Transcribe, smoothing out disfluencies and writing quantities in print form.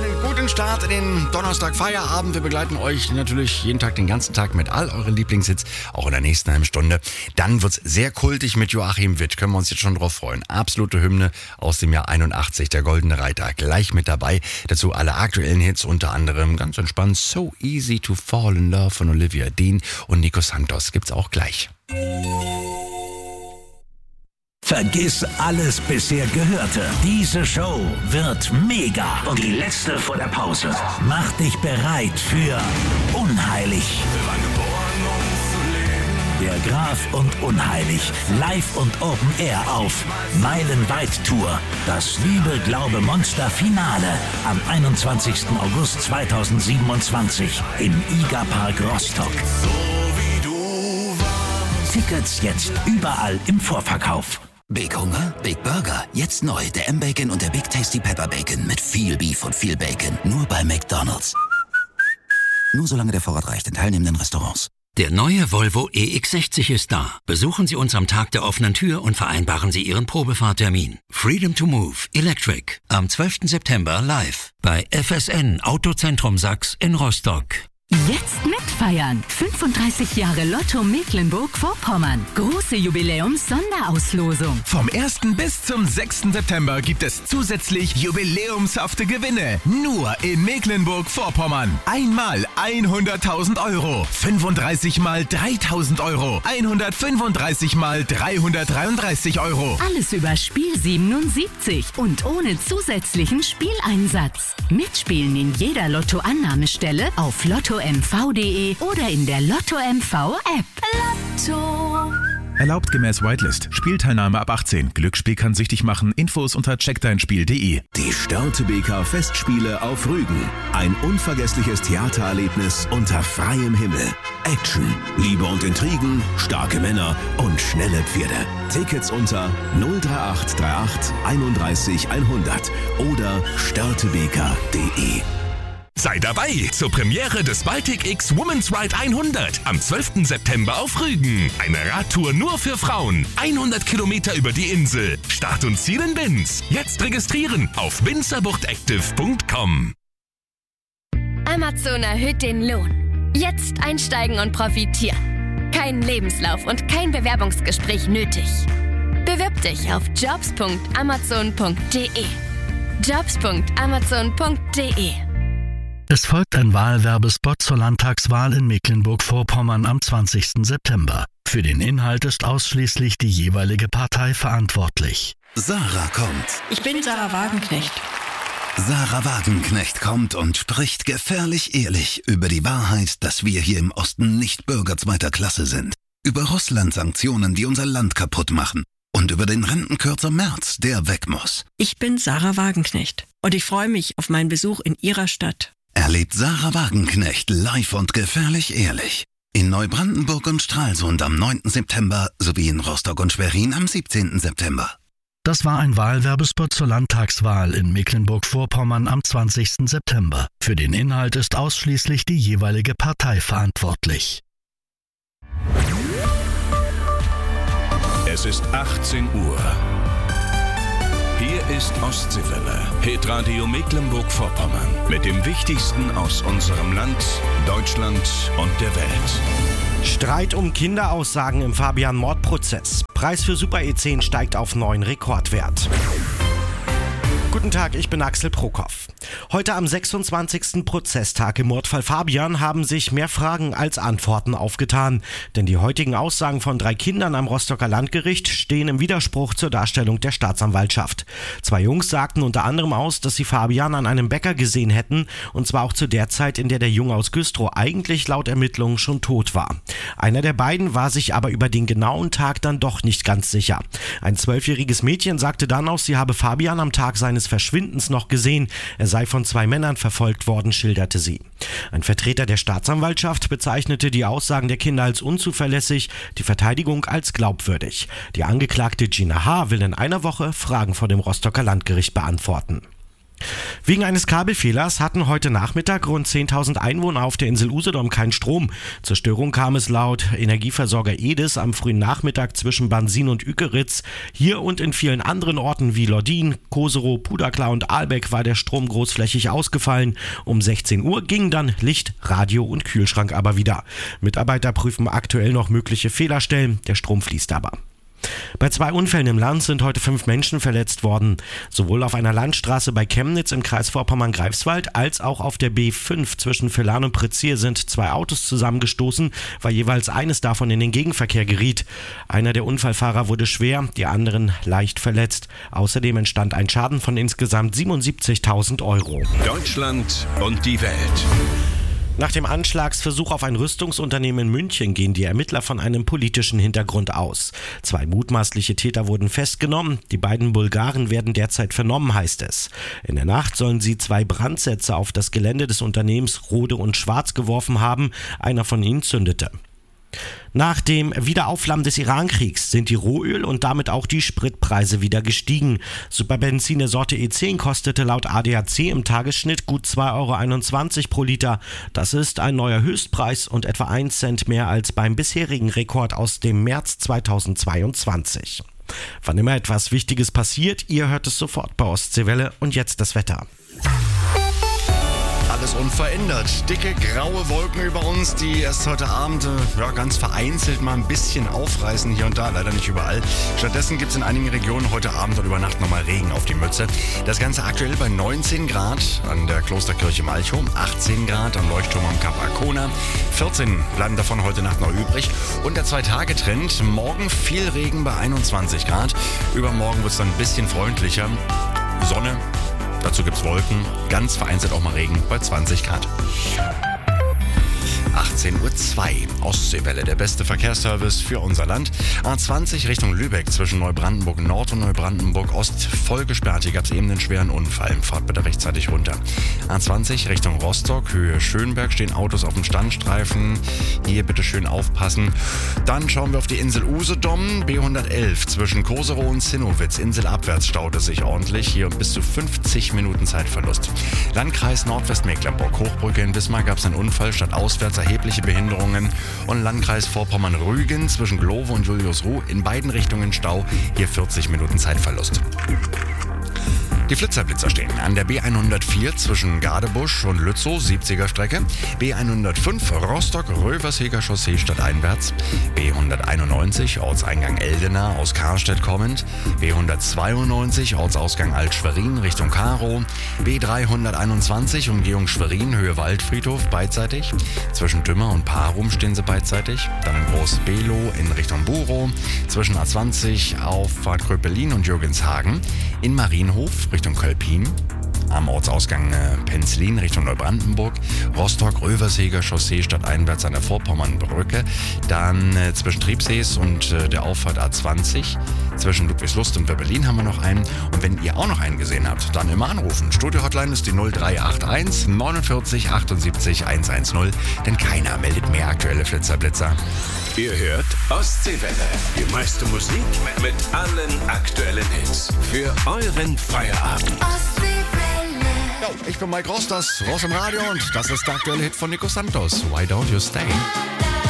einen guten Start in den Donnerstag Feierabend. Wir begleiten euch natürlich jeden Tag, den ganzen Tag mit all euren Lieblingshits, auch in der nächsten halben Stunde. Dann wird's sehr kultig mit Joachim Witt, können wir uns jetzt schon drauf freuen. Absolute Hymne aus dem Jahr 81, der Goldene Reiter, gleich mit dabei. Dazu alle aktuellen Hits, unter anderem ganz entspannt So Easy to Fall in Love von Olivia Dean und Nico Santos gibt's auch gleich. Vergiss alles bisher Gehörte. Diese Show wird mega. Und die letzte vor der Pause. Mach dich bereit für Unheilig. Der Graf und Unheilig. Live und Open Air auf Meilenweit Tour. Das Liebe, Glaube, Monster Finale am 21. August 2027 im IGA Park Rostock. Tickets jetzt überall im Vorverkauf. Big Hunger, Big Burger. Jetzt neu der M-Bacon und der Big Tasty Pepper Bacon mit viel Beef und viel Bacon. Nur bei McDonald's. Nur solange der Vorrat reicht in teilnehmenden Restaurants. Der neue Volvo EX60 ist da. Besuchen Sie uns am Tag der offenen Tür und vereinbaren Sie Ihren Probefahrtermin. Freedom to Move Electric am 12. September live bei FSN Autozentrum Sachs in Rostock. Jetzt mitfeiern. 35 Jahre Lotto Mecklenburg-Vorpommern. Große Jubiläums-Sonderauslosung. Vom 1. bis zum 6. September gibt es zusätzlich jubiläumshafte Gewinne. Nur in Mecklenburg-Vorpommern. Einmal 100.000 Euro. 35 mal 3.000 Euro. 135 mal 333 Euro. Alles über Spiel 77 und ohne zusätzlichen Spieleinsatz. Mitspielen in jeder Lotto-Annahmestelle auf lottomv.de oder in der Lotto MV App. Lotto. Erlaubt gemäß Whitelist. Spielteilnahme ab 18. Glücksspiel kann süchtig machen. Infos unter checkdeinspiel.de. Die Störtebeker Festspiele auf Rügen. Ein unvergessliches Theatererlebnis unter freiem Himmel. Action, Liebe und Intrigen, starke Männer und schnelle Pferde. Tickets unter 03838 31 100 oder störtebeker.de. Sei dabei zur Premiere des Baltic X Women's Ride 100 am 12. September auf Rügen. Eine Radtour nur für Frauen. 100 Kilometer über die Insel. Start und Ziel in Binz. Jetzt registrieren auf binzerbuchtactive.com. Amazon erhöht den Lohn. Jetzt einsteigen und profitieren. Kein Lebenslauf und kein Bewerbungsgespräch nötig. Bewirb dich auf jobs.amazon.de. jobs.amazon.de. Es folgt ein Wahlwerbespot zur Landtagswahl in Mecklenburg-Vorpommern am 20. September. Für den Inhalt ist ausschließlich die jeweilige Partei verantwortlich. Sarah kommt. Ich bin Sarah Wagenknecht. Sarah Wagenknecht kommt und spricht gefährlich ehrlich über die Wahrheit, dass wir hier im Osten nicht Bürger zweiter Klasse sind. Über Russland-Sanktionen, die unser Land kaputt machen. Und über den Rentenkürzer Merz, der weg muss. Ich bin Sarah Wagenknecht und ich freue mich auf meinen Besuch in Ihrer Stadt. Erlebt Sarah Wagenknecht live und gefährlich ehrlich. In Neubrandenburg und Stralsund am 9. September sowie in Rostock und Schwerin am 17. September. Das war ein Wahlwerbespot zur Landtagswahl in Mecklenburg-Vorpommern am 20. September. Für den Inhalt ist ausschließlich die jeweilige Partei verantwortlich. Es ist 18 Uhr. Hier ist Ostseewelle, Hitradio Mecklenburg-Vorpommern mit dem Wichtigsten aus unserem Land, Deutschland und der Welt. Streit um Kinderaussagen im Fabian-Mordprozess. Preis für Super E10 steigt auf neuen Rekordwert. Guten Tag, ich bin Axel Prokop. Heute am 26. Prozesstag im Mordfall Fabian haben sich mehr Fragen als Antworten aufgetan. Denn die heutigen Aussagen von 3 Kindern am Rostocker Landgericht stehen im Widerspruch zur Darstellung der Staatsanwaltschaft. 2 Jungs sagten unter anderem aus, dass sie Fabian an einem Bäcker gesehen hätten, und zwar auch zu der Zeit, in der der Junge aus Güstrow eigentlich laut Ermittlungen schon tot war. Einer der beiden war sich aber über den genauen Tag dann doch nicht ganz sicher. Ein 12-jähriges Mädchen sagte dann aus, sie habe Fabian am Tag seines Verschwindens noch gesehen. Er sei von 2 Männern verfolgt worden, schilderte sie. Ein Vertreter der Staatsanwaltschaft bezeichnete die Aussagen der Kinder als unzuverlässig, die Verteidigung als glaubwürdig. Die Angeklagte Gina H. will in einer Woche Fragen vor dem Rostocker Landgericht beantworten. Wegen eines Kabelfehlers hatten heute Nachmittag rund 10.000 Einwohner auf der Insel Usedom keinen Strom. Zur Störung kam es laut Energieversorger Edis am frühen Nachmittag zwischen Bansin und Ükeritz. Hier und in vielen anderen Orten wie Lordin, Koserow, Puderklar und Aalbeck war der Strom großflächig ausgefallen. Um 16 Uhr gingen dann Licht, Radio und Kühlschrank aber wieder. Mitarbeiter prüfen aktuell noch mögliche Fehlerstellen. Der Strom fließt aber. Bei 2 Unfällen im Land sind heute 5 Menschen verletzt worden. Sowohl auf einer Landstraße bei Chemnitz im Kreis Vorpommern-Greifswald als auch auf der B5 zwischen Villern und Prezier sind 2 Autos zusammengestoßen, weil jeweils eines davon in den Gegenverkehr geriet. Einer der Unfallfahrer wurde schwer, die anderen leicht verletzt. Außerdem entstand ein Schaden von insgesamt 77.000 Euro. Deutschland und die Welt. Nach dem Anschlagsversuch auf ein Rüstungsunternehmen in München gehen die Ermittler von einem politischen Hintergrund aus. 2 mutmaßliche Täter wurden festgenommen. Die beiden Bulgaren werden derzeit vernommen, heißt es. In der Nacht sollen sie 2 Brandsätze auf das Gelände des Unternehmens Rode und Schwarz geworfen haben. Einer von ihnen zündete. Nach dem Wiederaufflammen des Irankriegs sind die Rohöl- und damit auch die Spritpreise wieder gestiegen. Superbenzin der Sorte E10 kostete laut ADAC im Tagesschnitt gut 2,21 € pro Liter. Das ist ein neuer Höchstpreis und etwa 1 Cent mehr als beim bisherigen Rekord aus dem März 2022. Wann immer etwas Wichtiges passiert, ihr hört es sofort bei Ostseewelle. Und jetzt das Wetter. Alles unverändert. Dicke graue Wolken über uns, die erst heute Abend ganz vereinzelt mal ein bisschen aufreißen hier und da, leider nicht überall. Stattdessen gibt es in einigen Regionen heute Abend und über Nacht nochmal Regen auf die Mütze. Das Ganze aktuell bei 19 Grad an der Klosterkirche Malchow, 18 Grad am Leuchtturm am Kap Arkona, 14 bleiben davon heute Nacht noch übrig. Und der 2-Tage-Trend, morgen viel Regen bei 21 Grad. Übermorgen wird es dann ein bisschen freundlicher. Sonne. Dazu gibt's Wolken, ganz vereinzelt auch mal Regen bei 20 Grad. 18:02 Uhr, Ostseewelle, der beste Verkehrsservice für unser Land. A20 Richtung Lübeck zwischen Neubrandenburg Nord und Neubrandenburg Ost voll gesperrt. Hier gab es eben einen schweren Unfall. Fahrt bitte rechtzeitig runter. A20 Richtung Rostock, Höhe Schönberg, stehen Autos auf dem Standstreifen. Hier bitte schön aufpassen. Dann schauen wir auf die Insel Usedom. B111 zwischen Koserow und Zinnowitz. Inselabwärts staut es sich ordentlich. Hier bis zu 50 Minuten Zeitverlust. Landkreis Nordwestmecklenburg, Hochbrücke in Wismar gab es einen Unfall. Statt auswärts erhebliche Behinderungen. Und Landkreis Vorpommern-Rügen zwischen Glowe und Juliusruh in beiden Richtungen Stau. Hier 40 Minuten Zeitverlust. Die Flitzerblitzer stehen an der B104 zwischen Gadebusch und Lützow, 70er Strecke. B105 Rostock-Röversheger Chaussee stadteinwärts. B191 Ortseingang Eldena aus Karstedt kommend. B192 Ortsausgang Alt-Schwerin Richtung Karow. B321 Umgehung Schwerin, Höhe Waldfriedhof beidseitig. Zwischen Dümmer und Parum stehen sie beidseitig. Dann in Groß-Below in Richtung Burow. Zwischen A20 Auffahrt Kröpelin und Jürgenshagen. In Marienhof Richtung Kölpin, am Ortsausgang Penzlin Richtung Neubrandenburg, Rostock-Röversheger Chaussee stadteinwärts an der Vorpommernbrücke, dann zwischen Triebsees und der Auffahrt A20, zwischen Ludwigslust und Werbelin haben wir noch einen. Und wenn ihr auch noch einen gesehen habt, dann immer anrufen. Studio-Hotline ist die 0381 49 78 110, denn keiner meldet mehr aktuelle Flitzer-Blitzer. Ihr hört Ostseewelle. Die meiste Musik mit allen aktuellen Hits. Für euren Feierabend. Ja, ich bin Mike Ross, das Ross im Radio und das ist der aktuelle Hit von Nico Santos. Why Don't You Stay?